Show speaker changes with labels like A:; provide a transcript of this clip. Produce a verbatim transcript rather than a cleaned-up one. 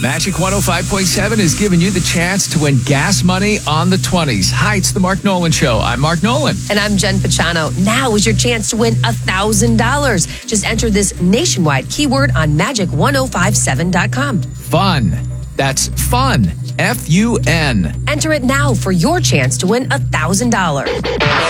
A: Magic one oh five point seven is giving you the chance to win gas money on the twenties. Hi, it's the Mark Nolan Show. I'm Mark Nolan.
B: And I'm Jen Pachano. Now is your chance to win one thousand dollars. Just enter this nationwide keyword on magic ten fifty-seven dot com.
A: Fun. That's fun. F U N.
B: Enter it now for your chance to win one thousand dollars.